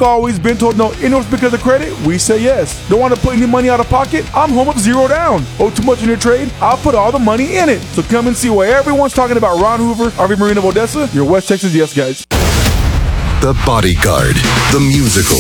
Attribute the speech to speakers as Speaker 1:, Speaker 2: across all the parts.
Speaker 1: always been told no interest because of credit? We say yes. Don't want to put any money out of pocket? I'm home of zero down. Owe too much in your trade? I'll put all the money in it. So come and see why everyone's talking about Ron Hoover, RV Marine of Odessa, your West Texas yes guys.
Speaker 2: The Bodyguard, the musical.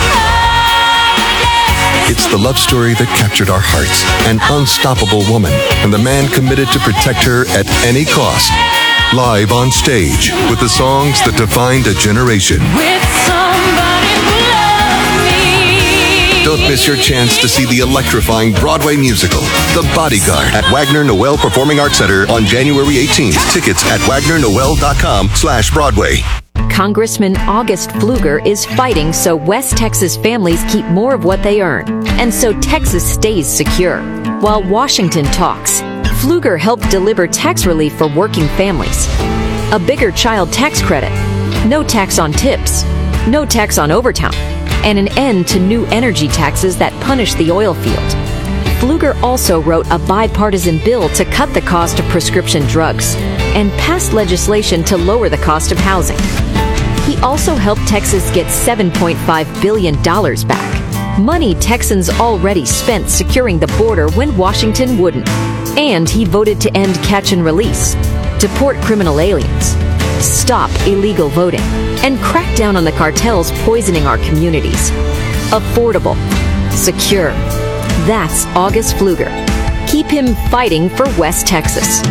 Speaker 2: It's the love story that captured our hearts. An unstoppable woman and the man committed to protect her at any cost. Live on stage with the songs that defined a generation.
Speaker 3: With somebody who loves me.
Speaker 2: Don't miss your chance to see the electrifying Broadway musical, The Bodyguard, at Wagner Noel Performing Arts Center on January 18th. Tickets at wagnernoel.com/Broadway.
Speaker 4: Congressman August Pfluger is fighting so West Texas families keep more of what they earn, and so Texas stays secure. While Washington talks, Pfluger helped deliver tax relief for working families. A bigger child tax credit, no tax on tips, no tax on overtime, and an end to new energy taxes that punish the oil field. Pfluger also wrote a bipartisan bill to cut the cost of prescription drugs and passed legislation to lower the cost of housing. He also helped Texas get $7.5 billion back, money Texans already spent securing the border when Washington wouldn't. And he voted to end catch and release, deport criminal aliens, stop illegal voting, and crack down on the cartels poisoning our communities. Affordable, secure. That's August Pfluger. Keep him fighting for West Texas.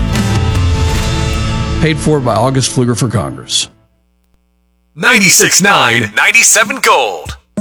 Speaker 5: Paid for by August Pfluger for Congress.
Speaker 6: 96.9, 97 Gold.